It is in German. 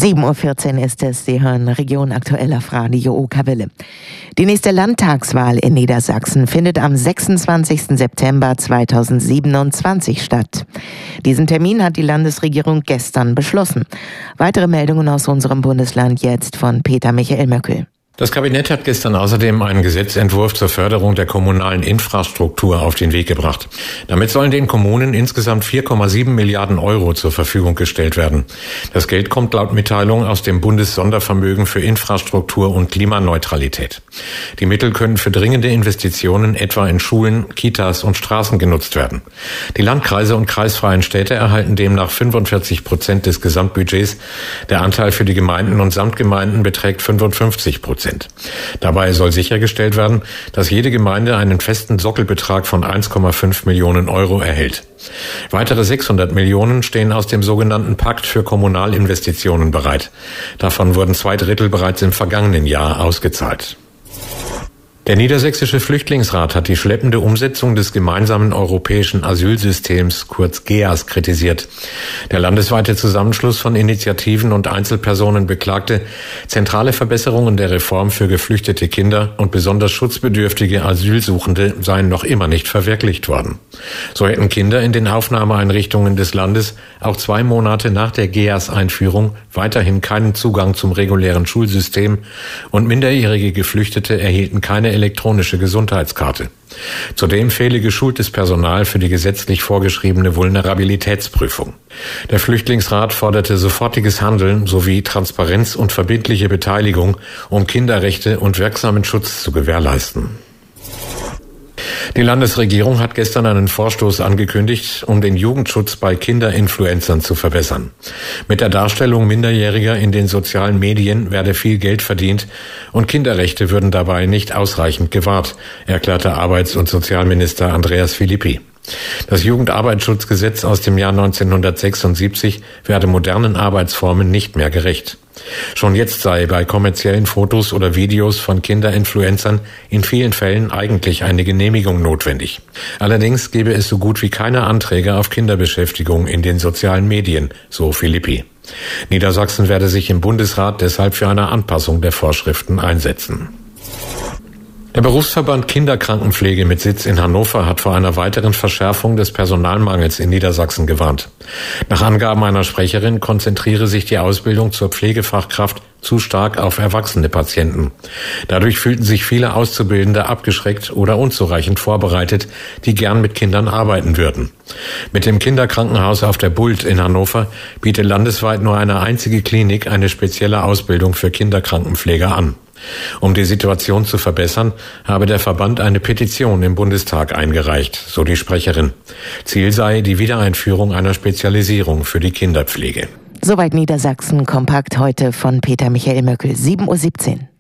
7:14 Uhr ist es. Sie hören Region aktuell auf Radio Okawelle. Die nächste Landtagswahl in Niedersachsen findet am 26. September 2027 statt. Diesen Termin hat die Landesregierung gestern beschlossen. Weitere Meldungen aus unserem Bundesland jetzt von Peter Michael Möckel. Das Kabinett hat gestern außerdem einen Gesetzentwurf zur Förderung der kommunalen Infrastruktur auf den Weg gebracht. Damit sollen den Kommunen insgesamt 4,7 Milliarden Euro zur Verfügung gestellt werden. Das Geld kommt laut Mitteilung aus dem Bundessondervermögen für Infrastruktur und Klimaneutralität. Die Mittel können für dringende Investitionen etwa in Schulen, Kitas und Straßen genutzt werden. Die Landkreise und kreisfreien Städte erhalten demnach 45% des Gesamtbudgets. Der Anteil für die Gemeinden und Samtgemeinden beträgt 55%. Dabei soll sichergestellt werden, dass jede Gemeinde einen festen Sockelbetrag von 1,5 Millionen Euro erhält. Weitere 600 Millionen stehen aus dem sogenannten Pakt für Kommunalinvestitionen bereit. Davon wurden 2/3 bereits im vergangenen Jahr ausgezahlt. Der Niedersächsische Flüchtlingsrat hat die schleppende Umsetzung des gemeinsamen europäischen Asylsystems, kurz GEAS, kritisiert. Der landesweite Zusammenschluss von Initiativen und Einzelpersonen beklagte, zentrale Verbesserungen der Reform für geflüchtete Kinder und besonders schutzbedürftige Asylsuchende seien noch immer nicht verwirklicht worden. So hätten Kinder in den Aufnahmeeinrichtungen des Landes auch 2 Monate nach der GEAS-Einführung weiterhin keinen Zugang zum regulären Schulsystem und minderjährige Geflüchtete erhielten keine elektronische Gesundheitskarte. Zudem fehle geschultes Personal für die gesetzlich vorgeschriebene Vulnerabilitätsprüfung. Der Flüchtlingsrat forderte sofortiges Handeln sowie Transparenz und verbindliche Beteiligung, um Kinderrechte und wirksamen Schutz zu gewährleisten. Die Landesregierung hat gestern einen Vorstoß angekündigt, um den Jugendschutz bei Kinderinfluencern zu verbessern. Mit der Darstellung Minderjähriger in den sozialen Medien werde viel Geld verdient und Kinderrechte würden dabei nicht ausreichend gewahrt, erklärte Arbeits- und Sozialminister Andreas Philippi. Das Jugendarbeitsschutzgesetz aus dem Jahr 1976 werde modernen Arbeitsformen nicht mehr gerecht. Schon jetzt sei bei kommerziellen Fotos oder Videos von Kinderinfluencern in vielen Fällen eigentlich eine Genehmigung notwendig. Allerdings gebe es so gut wie keine Anträge auf Kinderbeschäftigung in den sozialen Medien, so Philippi. Niedersachsen werde sich im Bundesrat deshalb für eine Anpassung der Vorschriften einsetzen. Der Berufsverband Kinderkrankenpflege mit Sitz in Hannover hat vor einer weiteren Verschärfung des Personalmangels in Niedersachsen gewarnt. Nach Angaben einer Sprecherin konzentriere sich die Ausbildung zur Pflegefachkraft zu stark auf erwachsene Patienten. Dadurch fühlten sich viele Auszubildende abgeschreckt oder unzureichend vorbereitet, die gern mit Kindern arbeiten würden. Mit dem Kinderkrankenhaus auf der Bult in Hannover bietet landesweit nur eine einzige Klinik eine spezielle Ausbildung für Kinderkrankenpfleger an. Um die Situation zu verbessern, habe der Verband eine Petition im Bundestag eingereicht, so die Sprecherin. Ziel sei die Wiedereinführung einer Spezialisierung für die Kinderpflege. Soweit Niedersachsen kompakt heute von Peter Michael Möckel, 7:17 Uhr.